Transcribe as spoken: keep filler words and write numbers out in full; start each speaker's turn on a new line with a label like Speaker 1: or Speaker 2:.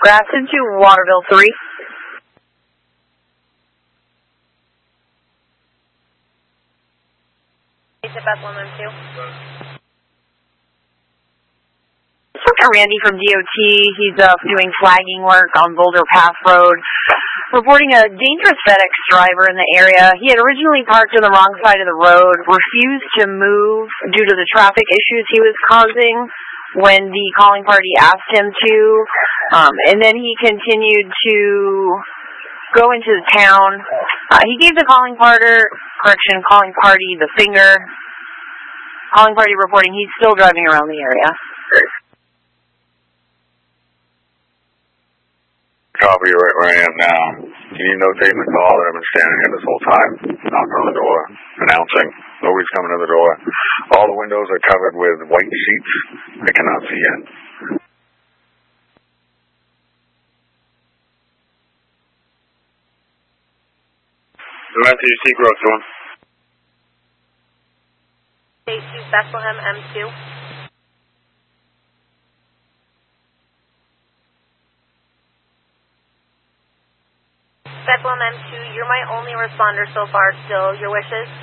Speaker 1: Grafton to Waterville three.
Speaker 2: Bethlehem M two.
Speaker 1: Randy from D O T. He's uh, doing flagging work on Boulder Path Road, reporting a dangerous FedEx driver in the area. He had originally parked on the wrong side of the road, refused to move due to the traffic issues he was causing when the calling party asked him to, um, and then he continued to go into the town. Uh, he gave the calling party, correction, calling party the finger. Calling party reporting he's still driving around the area.
Speaker 3: Copy right where I am now. Can you notate in the call that I've been standing here this whole time, knocking on the door, announcing nobody's coming to the door. All the windows are covered with white sheets. I cannot see in.
Speaker 4: The rest of your seek growth one.
Speaker 2: State to Bethlehem M two. Bethlehem M two, you're my only responder so far still. Your wishes?